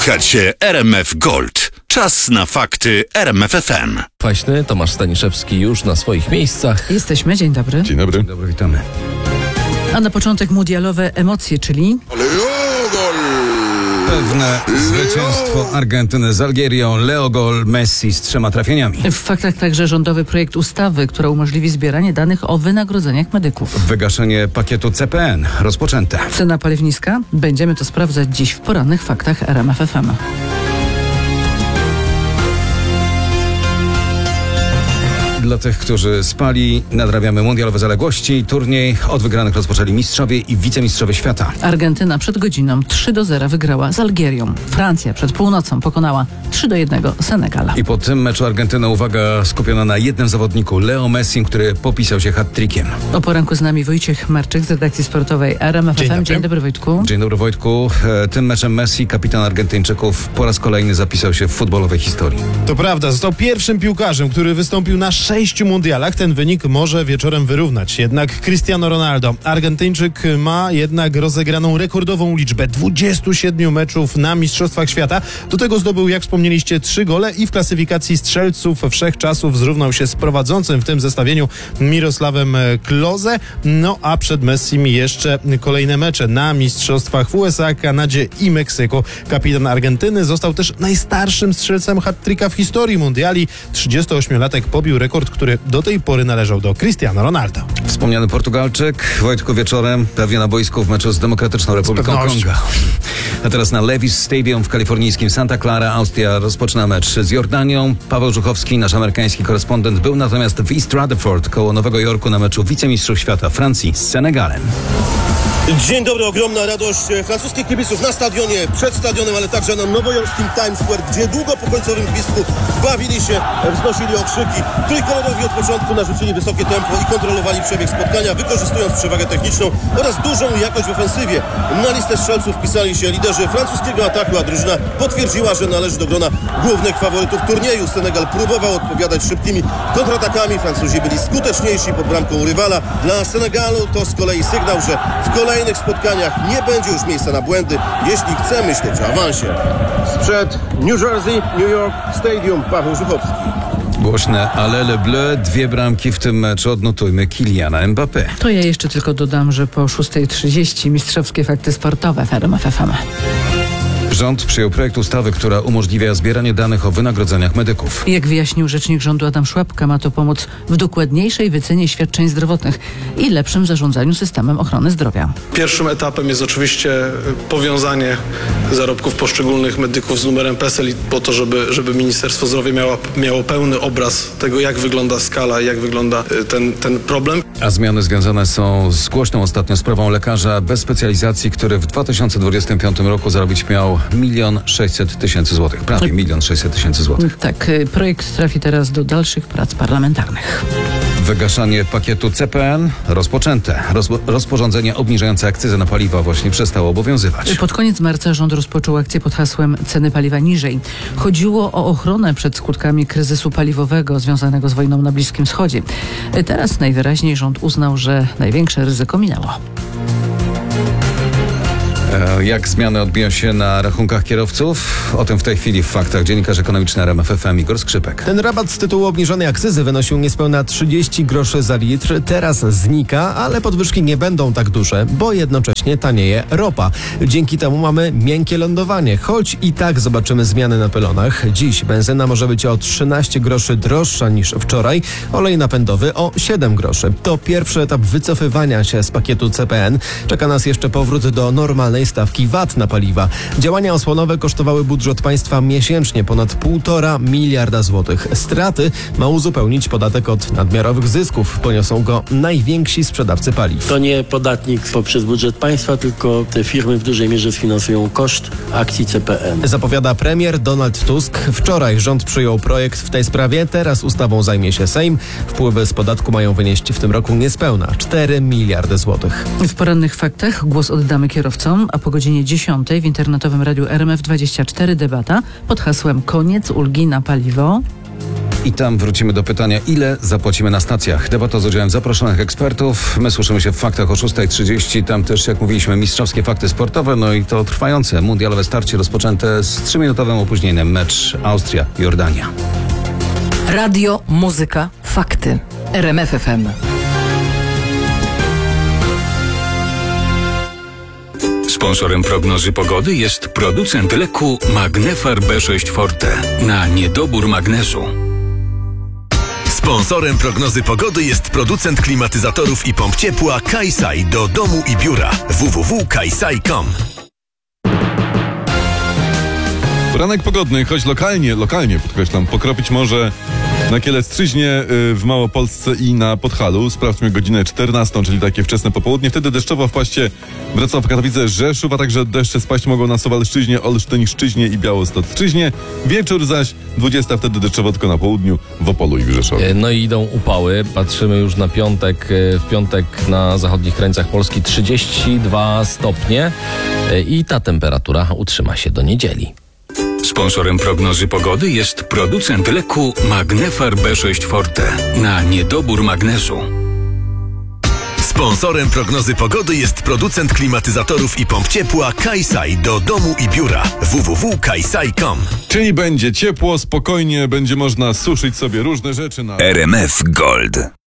Słuchacie RMF Gold. Czas na fakty RMF FM. Kwaśny, Tomasz Staniszewski już na swoich miejscach. Jesteśmy, dzień dobry. Dzień dobry. Dzień dobry, witamy. A na początek mundialowe emocje, czyli... Pewne zwycięstwo Argentyny z Algierią, Leo gol, Messi z 3 trafieniami. W faktach także rządowy projekt ustawy, która umożliwi zbieranie danych o wynagrodzeniach medyków. Wygaszenie pakietu CPN rozpoczęte. Cena paliw niska? Będziemy to sprawdzać dziś w porannych faktach RMF FM. Dla tych, którzy spali, nadrabiamy mundialowe zaległości. Turniej od wygranych rozpoczęli mistrzowie i wicemistrzowie świata. Argentyna przed godziną 3-0 wygrała z Algierią. Francja przed północą pokonała 3-1 Senegala. I po tym meczu Argentyna, uwaga, skupiona na jednym zawodniku, Leo Messi, który popisał się hat-trickiem. O poranku z nami Wojciech Marczyk z redakcji sportowej RMF FM. Dzień dobry, Wojtku. Dzień dobry, Wojtku. Tym meczem Messi, kapitan Argentyńczyków, po raz kolejny zapisał się w futbolowej historii. To prawda, został pierwszym piłkarzem, który wystąpił na 6 mundialach. Ten wynik może wieczorem wyrównać. Jednak Cristiano Ronaldo, Argentyńczyk, ma jednak rozegraną rekordową liczbę 27 meczów na Mistrzostwach Świata. Do tego zdobył, jak wspomnieliście, 3 gole i w klasyfikacji strzelców wszechczasów zrównał się z prowadzącym w tym zestawieniu Mirosławem Klose. No a przed Messim jeszcze kolejne mecze na Mistrzostwach w USA, Kanadzie i Meksyku. Kapitan Argentyny został też najstarszym strzelcem hat-tricka w historii mundiali. 38-latek pobił rekord, który do tej pory należał do Cristiano Ronaldo. Wspomniany Portugalczyk, Wojtku, wieczorem pewnie na boisku w meczu z Demokratyczną Republiką Konga. A teraz na Levi's Stadium w kalifornijskim Santa Clara, Austria, rozpoczyna mecz z Jordanią. Paweł Żuchowski, nasz amerykański korespondent, był natomiast w East Rutherford koło Nowego Jorku na meczu wicemistrzów świata Francji z Senegalem. Dzień dobry, ogromna radość francuskich kibiców na stadionie, przed stadionem, ale także na nowojorskim Times Square, gdzie długo po końcowym gwizdku bawili się, wznosili okrzyki. Trójkolorowi od początku narzucili wysokie tempo i kontrolowali przebieg spotkania, wykorzystując przewagę techniczną oraz dużą jakość w ofensywie. Na listę strzelców wpisali się liderzy francuskiego ataku, a drużyna potwierdziła, że należy do grona głównych faworytów turnieju. Senegal próbował odpowiadać szybkimi kontratakami, Francuzi byli skuteczniejsi pod bramką rywala. Dla Senegalu to z kolei sygnał, że w kolejnych spotkaniach nie będzie już miejsca na błędy, jeśli chce myśleć o awansie. Sprzed New Jersey, New York Stadium, Paweł Żuchowski. Głośne ale le bleu, 2 bramki w tym meczu odnotujmy Kyliana Mbappé. To ja jeszcze tylko dodam, że po 6:30 mistrzowskie fakty sportowe w RMF FM. Rząd przyjął projekt ustawy, która umożliwia zbieranie danych o wynagrodzeniach medyków. Jak wyjaśnił rzecznik rządu Adam Szłapka, ma to pomóc w dokładniejszej wycenie świadczeń zdrowotnych i lepszym zarządzaniu systemem ochrony zdrowia. Pierwszym etapem jest oczywiście powiązanie zarobków poszczególnych medyków z numerem PESEL po to, żeby Ministerstwo Zdrowia miało pełny obraz tego, jak wygląda skala, jak wygląda ten problem. A zmiany związane są z głośną ostatnio sprawą lekarza bez specjalizacji, który w 2025 roku zarobić miał 1 600 000 złotych. Prawie 1 600 000 złotych. Tak, projekt trafi teraz do dalszych prac parlamentarnych. Wygaszanie pakietu CPN rozpoczęte. Rozporządzenie obniżające akcyzę na paliwa właśnie przestało obowiązywać. Pod koniec marca rząd rozpoczął akcję pod hasłem ceny paliwa niżej. Chodziło o ochronę przed skutkami kryzysu paliwowego związanego z wojną na Bliskim Wschodzie. Teraz najwyraźniej rząd uznał, że największe ryzyko minęło. Jak zmiany odbiją się na rachunkach kierowców? O tym w tej chwili w faktach. Dziennikarz ekonomiczny RMF FM Igor Skrzypek. Ten rabat z tytułu obniżonej akcyzy wynosił niespełna 30 groszy za litr. Teraz znika, ale podwyżki nie będą tak duże, bo jednocześnie tanieje ropa. Dzięki temu mamy miękkie lądowanie, choć i tak zobaczymy zmiany na pylonach. Dziś benzyna może być o 13 groszy droższa niż wczoraj, olej napędowy o 7 groszy. To pierwszy etap wycofywania się z pakietu CPN. Czeka nas jeszcze powrót do normalnej stawki VAT na paliwa. Działania osłonowe kosztowały budżet państwa miesięcznie ponad 1,5 miliarda złotych. Straty ma uzupełnić podatek od nadmiarowych zysków. Poniosą go najwięksi sprzedawcy paliw. To nie podatnik poprzez budżet państwa, tylko te firmy w dużej mierze sfinansują koszt akcji CPN. Zapowiada premier Donald Tusk. Wczoraj rząd przyjął projekt w tej sprawie. Teraz ustawą zajmie się Sejm. Wpływy z podatku mają wynieść w tym roku niespełna 4 miliardy złotych. W porannych faktach głos oddamy kierowcom, a po godzinie 10 w internetowym radiu RMF24 debata pod hasłem koniec ulgi na paliwo. I tam wrócimy do pytania, ile zapłacimy na stacjach. Debata z udziałem zaproszonych ekspertów. My słyszymy się w faktach o 6:30. Tam też, jak mówiliśmy, mistrzowskie fakty sportowe, no i to trwające mundialowe starcie rozpoczęte z 3-minutowym opóźnieniem. Mecz Austria-Jordania. Radio, muzyka, fakty. RMF FM. Sponsorem prognozy pogody jest producent leku Magnefar B6 Forte na niedobór magnezu. Sponsorem prognozy pogody jest producent klimatyzatorów i pomp ciepła Kaisai do domu i biura www.kaisai.com. Poranek pogodny, choć lokalnie podkreślam, pokropić może na Kielectrzyźnie, w Małopolsce i na Podhalu. Sprawdźmy godzinę 14, czyli takie wczesne popołudnie. Wtedy deszczowo wpaście Wrocław, Katowice, Rzeszów, a także deszcze spaść mogą na Suwalszczyźnie, Olsztyńszczyźnie i Białostocczyźnie. Wieczór zaś 20, wtedy deszczowo tylko na południu, w Opolu i w Rzeszowie. No i idą upały. Patrzymy już na piątek. W piątek na zachodnich krańcach Polski 32 stopnie i ta temperatura utrzyma się do niedzieli. Sponsorem prognozy pogody jest producent leku Magnefar B6 Forte na niedobór magnezu. Sponsorem prognozy pogody jest producent klimatyzatorów i pomp ciepła Kaisai do domu i biura www.kaisai.com. Czyli będzie ciepło, spokojnie, będzie można suszyć sobie różne rzeczy na RMF Gold.